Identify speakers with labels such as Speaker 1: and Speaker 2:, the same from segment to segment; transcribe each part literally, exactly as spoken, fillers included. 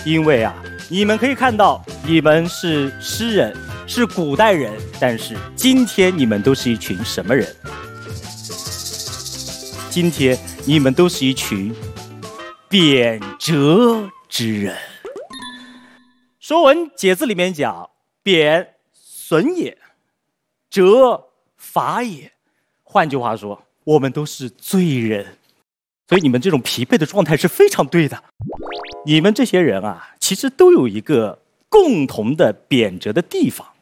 Speaker 1: 因为啊，你们可以看到，你们是诗人，是古代人，但是今天你们都是一群什么人？今天你们都是一群贬谪之人。《说文解字》里面讲，贬损也，谪罚也。换句话说，我们都是罪人。所以你们这种疲惫的状态是非常对的。你们这些人啊，其实都有一个共同的贬谪的地方。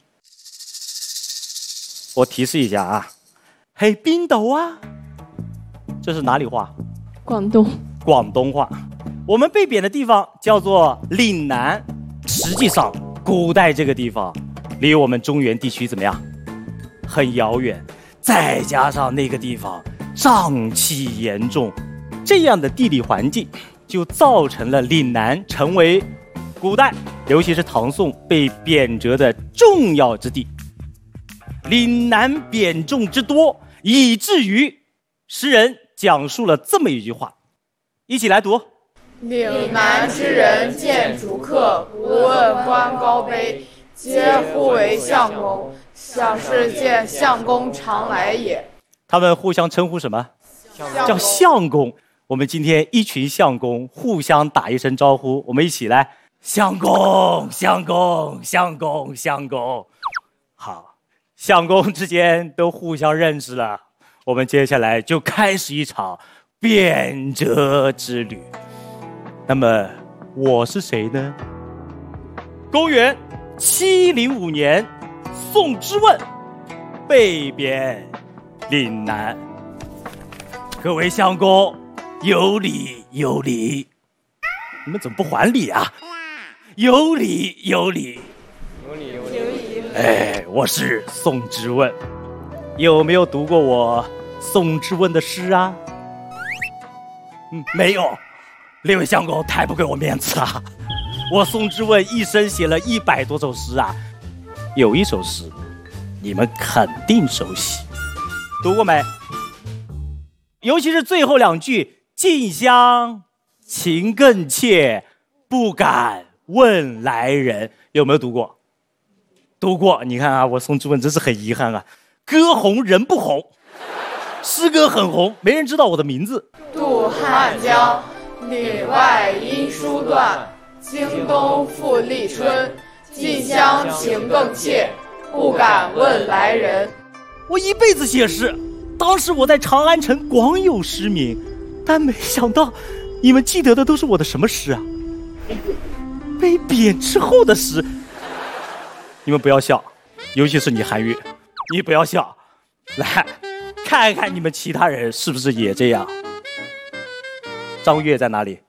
Speaker 1: 我提示一下啊，嘿，冰斗啊，这是哪里话？
Speaker 2: 广东。
Speaker 1: 广东话。我们被贬的地方叫做岭南，实际上古代这个地方离我们中原地区怎么样？很遥远，再加上那个地方瘴气严重，这样的地理环境就造成了岭南成为古代，尤其是唐宋被贬谪的重要之地。岭南贬众之多，以至于诗人讲述了这么一句话，一起来读：
Speaker 3: 岭南之人见逐客，不问官高卑，皆呼为相公。想是见相公常来也。
Speaker 1: 他们互相称呼什么？叫相公。我们今天一群相公互相打一声招呼，我们一起来，相公，相公，相公，相公。好，相公之间都互相认识了，我们接下来就开始一场贬谪之旅。那么我是谁呢？公元七零五年，宋之问被贬岭南。各位相公，有礼有礼，你们怎么不还礼啊？有礼有礼，
Speaker 3: 有礼有礼。
Speaker 1: 哎，我是宋之问，有没有读过我宋之问的诗啊？嗯，没有。列位相公太不给我面子了，我宋之问一生写了一百多首诗啊，有一首诗你们肯定熟悉，读过没？尤其是最后两句，近乡情更怯，不敢问来人，有没有读过？读过。你看啊，我宋之问真是很遗憾啊，歌红人不红，诗歌很红，没人知道我的名字。
Speaker 3: 渡汉江，岭外音书断，经冬复历春，近乡情更怯，不敢问来人。
Speaker 1: 我一辈子写诗，当时我在长安城广有诗名，但没想到你们记得的都是我的什么诗啊？被贬之后的诗。你们不要笑，尤其是你韩愈，你不要笑，来看看你们其他人是不是也这样。张悦在哪里？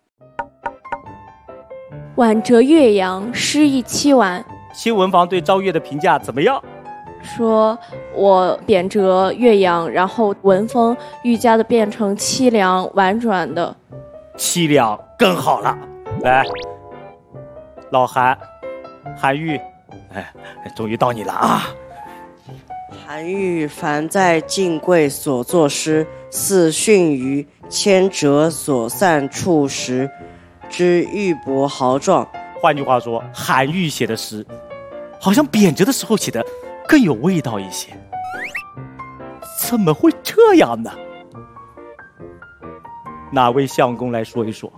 Speaker 2: 晚折岳阳，诗意凄婉。
Speaker 1: 新闻房对张悦的评价怎么样？
Speaker 2: 说我贬谪岳阳，然后文风愈加的变成凄凉婉转的。
Speaker 1: 凄凉更好了。来，老韩，韩愈，哎，终于到你了啊！
Speaker 4: 韩愈凡在晋贵所作诗，似逊于迁谪所散处时之玉帛豪壮。
Speaker 1: 换句话说，韩愈写的诗，好像贬谪的时候写的更有味道一些。怎么会这样呢？哪位相公来说一说？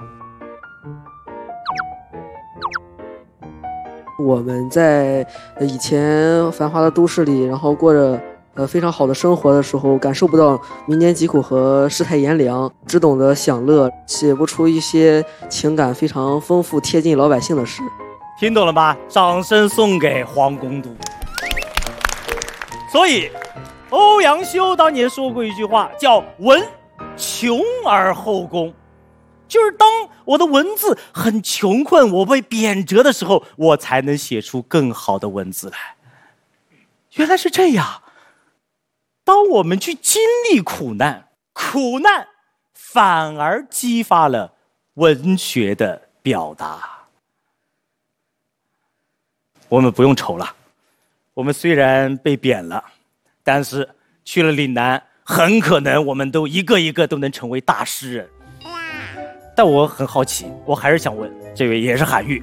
Speaker 5: 我们在以前繁华的都市里，然后过着呃非常好的生活的时候，感受不到民间疾苦和世态炎凉，只懂得享乐，写不出一些情感非常丰富、贴近老百姓的诗。
Speaker 1: 听懂了吗？掌声送给黄公都。所以，欧阳修当年说过一句话，叫“文穷而后工”，就是当我的文字很穷困，我被贬谪的时候，我才能写出更好的文字来。原来是这样。当我们去经历苦难，苦难反而激发了文学的表达。我们不用愁了，我们虽然被贬了，但是去了岭南，很可能我们都一个一个都能成为大诗人。但我很好奇，我还是想问这位也是韩愈，